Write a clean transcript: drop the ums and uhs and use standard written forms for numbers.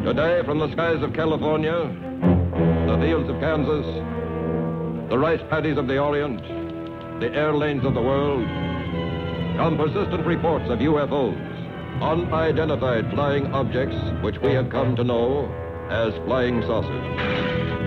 Today, from the skies of California, the fields of Kansas, the rice paddies of the Orient, the air lanes of the world, come persistent reports of UFOs, unidentified flying objects which we have come to know as flying saucers.